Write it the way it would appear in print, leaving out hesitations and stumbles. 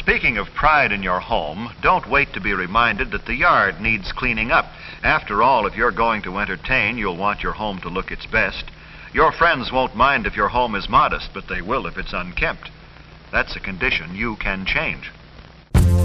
Speaking of pride in your home, don't wait to be reminded that the yard needs cleaning up. After all, if you're going to entertain, you'll want your home to look its best. Your friends won't mind if your home is modest, but they will if it's unkempt. That's a condition you can change.